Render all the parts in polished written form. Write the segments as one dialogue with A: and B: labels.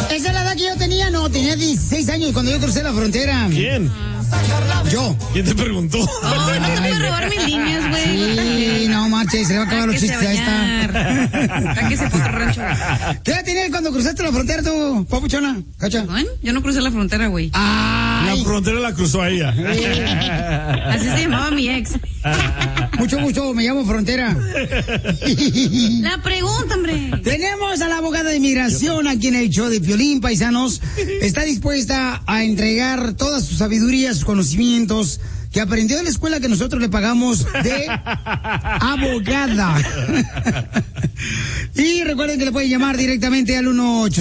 A: Esa es la edad que yo tenía, no, tenía 16 años cuando yo crucé la frontera.
B: ¿Quién?
A: Yo.
B: ¿Quién te preguntó?
C: No te puedes robar mis líneas, güey.
A: Sí, no marches, se le va a acabar los chistes a esta.
C: ¿Para qué se fue otro rancho?
A: ¿Qué edad tenías cuando cruzaste la frontera tú, papuchona? ¿Cacha?
C: Bueno, yo no crucé la frontera, güey.
B: La frontera la cruzó a ella.
C: Así se llamaba mi ex.
A: Mucho gusto, me llamo Frontera.
C: La pregunta, hombre.
A: Tenemos a la abogada de inmigración aquí en el show de Piolín, paisanos. Está dispuesta a entregar toda su sabiduría, sus conocimientos que aprendió en la escuela que nosotros le pagamos de abogada. Y recuerden que le pueden llamar directamente al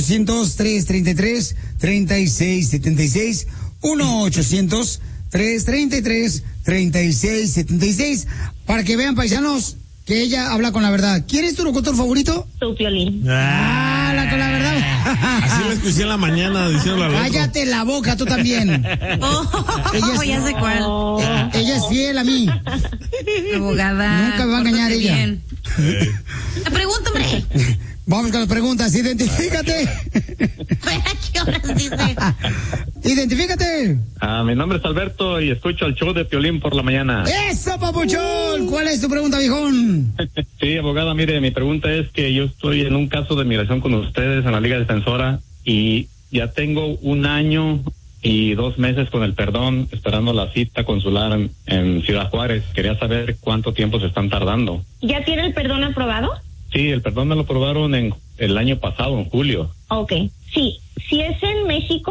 A: 1-800-333-3676. 1-800-333-3676. Para que vean, paisanos, que ella habla con la verdad. ¿Quién es tu locutor favorito?
D: Tu Piolín.
A: Habla con la verdad.
B: Así lo escuché en la mañana diciéndole al otro.
A: Cállate la boca, tú también.
C: Ya sé cuál.
A: Ella es fiel a mí.
C: Abogada.
A: Nunca me va a engañar ella.
C: Bien. La pregunta, hombre.
A: Vamos con las preguntas. Identifícate.
C: ¿Qué horas dice?
A: Identifícate.
E: Mi nombre es Alberto y escucho el show de Piolín por la mañana.
A: ¡Eso, papuchón! ¿Cuál es tu pregunta, viejón?
E: Sí, abogada, mire, mi pregunta es que yo estoy en un caso de migración con ustedes en la Liga Defensora y ya tengo 1 año y 2 meses con el perdón esperando la cita consular en Ciudad Juárez. Quería saber cuánto tiempo se están tardando.
D: ¿Ya tiene el perdón aprobado?
E: Sí, el perdón me lo aprobaron en el año pasado, en julio.
D: Okay, sí. Si es en México,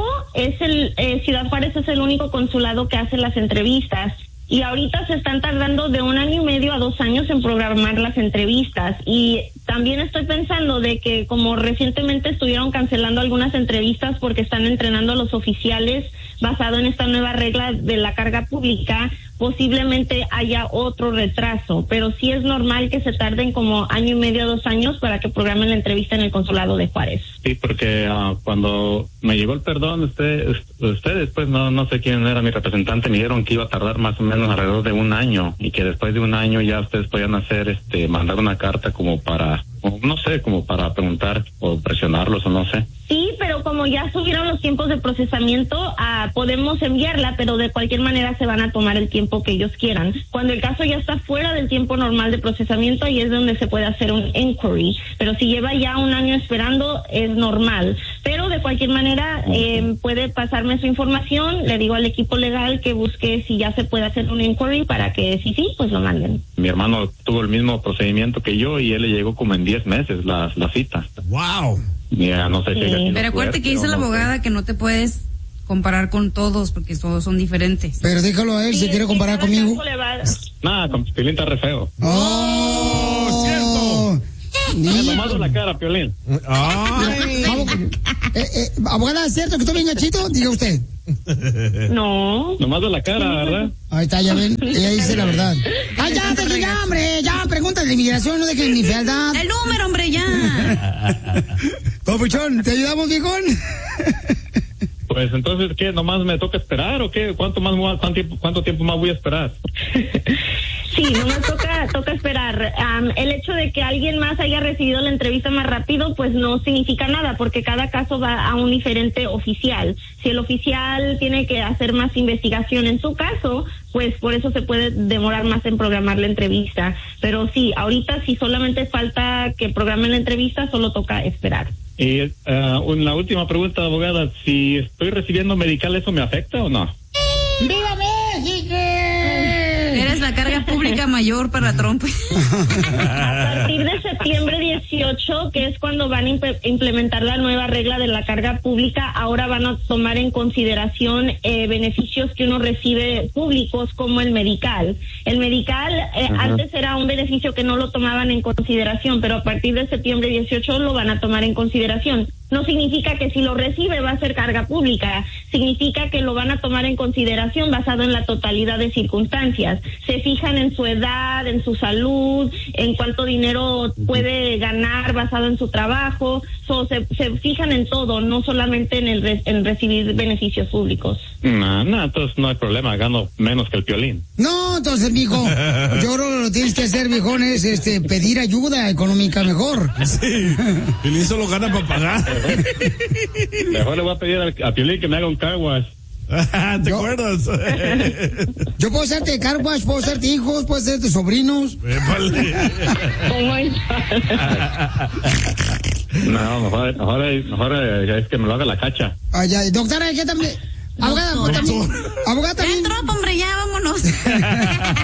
D: Ciudad Juárez es el único consulado que hace las entrevistas. Y ahorita se están tardando de 1 año y medio a 2 años en programar las entrevistas. Y también estoy pensando de que como recientemente estuvieron cancelando algunas entrevistas porque están entrenando a los oficiales basado en esta nueva regla de la carga pública, posiblemente haya otro retraso, pero sí es normal que se tarden como 1 año y medio a 2 años para que programen la entrevista en el consulado de Juárez.
E: Sí, porque cuando me llegó el perdón, ustedes, pues no sé quién era mi representante, me dijeron que iba a tardar más o menos alrededor de 1 año y que después de 1 año ya ustedes podían hacer, mandar una carta como para, no sé, como para preguntar o presionarlos o no sé.
D: Sí, pero como ya subieron los tiempos de procesamiento, podemos enviarla, pero de cualquier manera se van a tomar el tiempo que ellos quieran. Cuando el caso ya está fuera del tiempo normal de procesamiento, ahí es donde se puede hacer un inquiry. Pero si lleva ya 1 año esperando, es normal. Pero de cualquier manera, puede pasarme su información, le digo al equipo legal que busque si ya se puede hacer un inquiry para que sí, pues lo manden.
E: Mi hermano tuvo el mismo procedimiento que yo y él le llegó como en 10 meses la cita.
B: ¡Wow!
E: Mira, no sé si
C: pero acuérdate que dice la abogada que no te puedes comparar con todos porque todos son diferentes.
A: Pero déjalo a él, si quiere comparar conmigo.
E: Nada, con Piolín está re feo.
A: ¡Oh!
B: ¡Cierto!
E: Me nomás la cara, Piolín.
B: ¡Ay!
A: Abogada, ¿es cierto que estoy bien gachito? Diga usted.
D: No.
E: Nomás de la cara, ¿verdad?
A: Ahí está, ya ven, ella dice la verdad. ¡Ay, ya, hombre! Ya, preguntas de inmigración, no dejen ni fealdad.
C: El número, hombre, ya.
A: Papuchón, ¿te ayudamos, viejón?
E: Pues entonces, ¿qué? ¿Nomás me toca esperar o qué? ¿Cuánto tiempo más voy a esperar?
D: Sí, nomás toca esperar. El hecho de que alguien más haya recibido la entrevista más rápido, pues no significa nada, porque cada caso va a un diferente oficial. Si el oficial tiene que hacer más investigación en su caso, pues por eso se puede demorar más en programar la entrevista. Pero sí, ahorita si solamente falta que programen la entrevista, solo toca esperar.
E: Y una última pregunta, abogada, si estoy recibiendo medical, ¿eso me afecta o no?
A: ¡Viva México!
C: Eres la carga pública mayor para Trump.
D: A partir de septiembre 18, que es cuando van a implementar la nueva regla de la carga pública, ahora van a tomar en consideración beneficios que uno recibe públicos como el medical. El medical antes era un beneficio que no lo tomaban en consideración, pero a partir de septiembre 18 lo van a tomar en consideración. No significa que si lo recibe va a ser carga pública, significa que lo van a tomar en consideración basado en la totalidad de circunstancias. Se fijan en su edad, en su salud, en cuánto dinero puede ganar basado en su trabajo, se fijan en todo, no solamente en recibir beneficios públicos.
E: No, entonces no hay problema, gano menos que el Piolín.
A: No, entonces, mijo, yo creo que lo tienes que hacer, viejón, es pedir ayuda económica mejor.
B: Sí, Piolín solo gana para pagar.
E: Mejor le voy a pedir a Piolín que me haga un car wash.
B: ¿Te acuerdas?
A: Yo puedo hacerte car wash, puedo hacerte hijos, puedo hacerte sobrinos.
E: No, mejor es que me lo haga la Cacha.
A: Ay, ay, doctora, ¿qué también? Abogada, también. Abogada también.
C: Ya, hombre, ya vámonos.